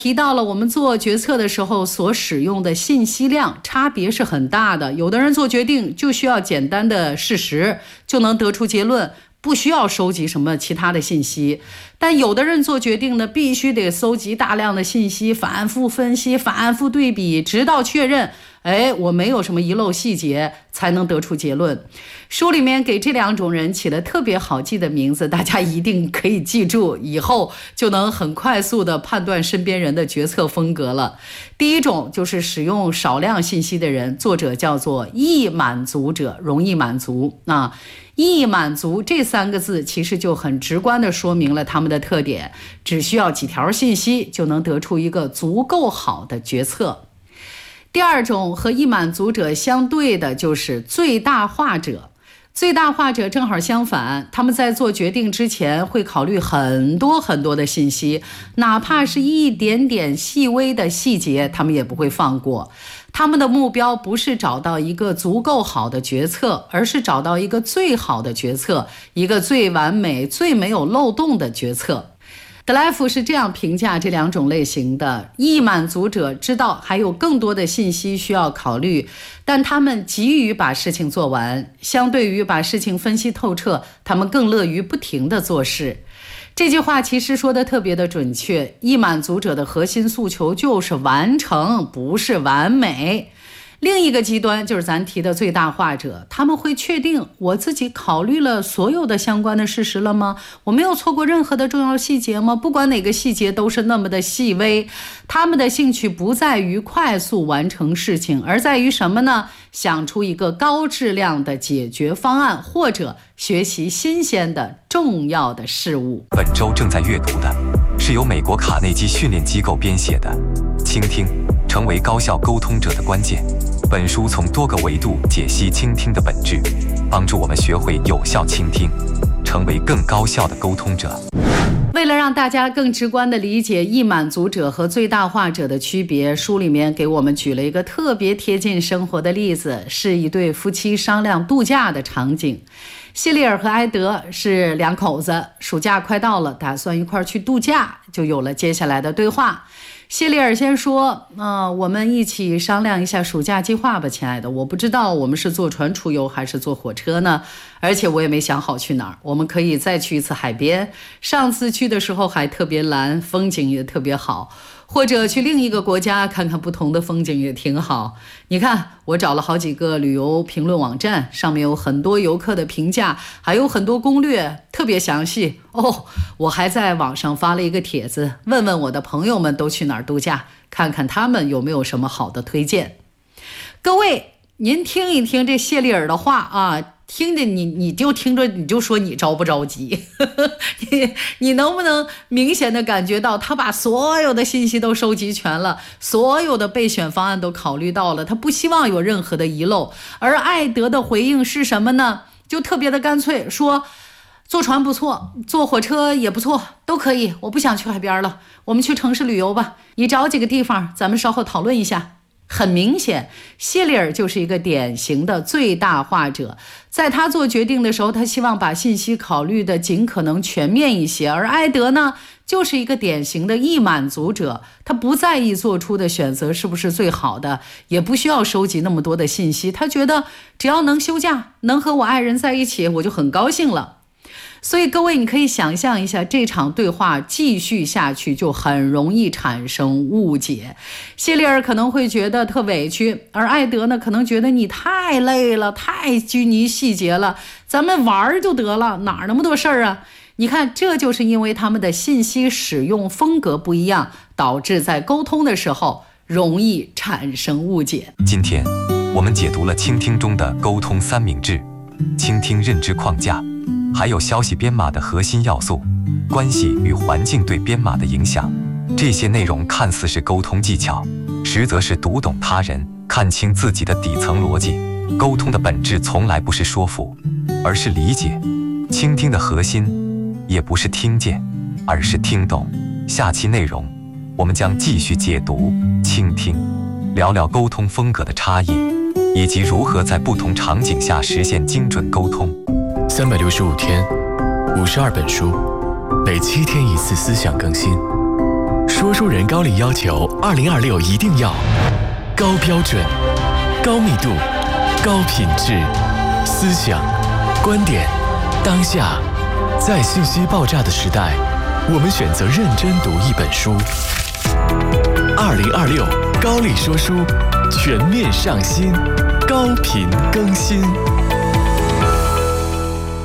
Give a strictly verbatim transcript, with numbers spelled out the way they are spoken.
提到了我们做决策的时候所使用的信息量差别是很大的，有的人做决定就需要简单的事实就能得出结论，不需要收集什么其他的信息，但有的人做决定呢，必须得搜集大量的信息，反复分析，反复对比，直到确认，哎，我没有什么遗漏细节，才能得出结论。书里面给这两种人起了特别好记的名字，大家一定可以记住，以后就能很快速地判断身边人的决策风格了。第一种就是使用少量信息的人，作者叫做易满足者，容易满足啊。易满足这三个字其实就很直观地说明了他们的特点，只需要几条信息就能得出一个足够好的决策。第二种和易满足者相对的就是最大化者。最大化者正好相反，他们在做决定之前会考虑很多很多的信息，哪怕是一点点细微的细节他们也不会放过。他们的目标不是找到一个足够好的决策，而是找到一个最好的决策，一个最完美最没有漏洞的决策。德莱夫是这样评价这两种类型的：易满足者知道还有更多的信息需要考虑，但他们急于把事情做完，相对于把事情分析透彻，他们更乐于不停地做事。这句话其实说的特别的准确，易满足者的核心诉求就是完成，不是完美。另一个极端就是咱提的最大化者，他们会确定我自己考虑了所有的相关的事实了吗？我没有错过任何的重要细节吗？不管哪个细节都是那么的细微。他们的兴趣不在于快速完成事情，而在于什么呢？想出一个高质量的解决方案，或者学习新鲜的重要的事物。 本周正在阅读的是由美国卡内基训练机构编写的《倾听：成为高效沟通者的关键》。本书从多个维度解析倾听的本质，帮助我们学会有效倾听，成为更高效的沟通者。 为了让大家更直观地理解易满足者和最大化者的区别，书里面给我们举了一个特别贴近生活的例子，是一对夫妻商量度假的场景。谢利尔和埃德是两口子，暑假快到了，打算一块儿去度假，就有了接下来的对话。谢利尔先说，呃，我们一起商量一下暑假计划吧，亲爱的。我不知道我们是坐船出游还是坐火车呢，而且我也没想好去哪儿。我们可以再去一次海边，上次去的时候还特别蓝，风景也特别好。或者去另一个国家看看不同的风景也挺好。你看，我找了好几个旅游评论网站，上面有很多游客的评价，还有很多攻略，特别详细哦。我还在网上发了一个帖子，问问我的朋友们都去哪儿度假，看看他们有没有什么好的推荐。各位，您听一听这谢利尔的话啊，听着你你就听着你就说你着不着急你你能不能明显的感觉到他把所有的信息都收集全了，所有的备选方案都考虑到了，他不希望有任何的遗漏。而艾德的回应是什么呢？就特别的干脆，说坐船不错，坐火车也不错，都可以，我不想去海边了，我们去城市旅游吧，你找几个地方咱们稍后讨论一下。很明显，谢利尔就是一个典型的最大化者，在他做决定的时候，他希望把信息考虑的尽可能全面一些。而埃德呢，就是一个典型的易满足者，他不在意做出的选择是不是最好的，也不需要收集那么多的信息，他觉得只要能休假，能和我爱人在一起，我就很高兴了。所以各位，你可以想象一下，这场对话继续下去就很容易产生误解。谢利尔可能会觉得特委屈，而艾德呢，可能觉得你太累了，太拘泥细节了，咱们玩就得了，哪那么多事儿啊？你看，这就是因为他们的信息使用风格不一样，导致在沟通的时候容易产生误解。 今天我们解读了倾听中的沟通三明治，倾听认知框架，还有消息编码的核心要素，关系与环境对编码的影响。这些内容看似是沟通技巧，实则是读懂他人，看清自己的底层逻辑。沟通的本质从来不是说服，而是理解。倾听的核心也不是听见，而是听懂。下期内容我们将继续解读倾听，聊聊沟通风格的差异，以及如何在不同场景下实现精准沟通。 三百六十五天，五十二本书，每七天一次思想更新。 说书人高丽要求二零二六一定要高标准、高密度、高品质，思想、观点、当下，在信息爆炸的时代，我们选择认真读一本书。二零二六高丽说书全面上新，高频更新。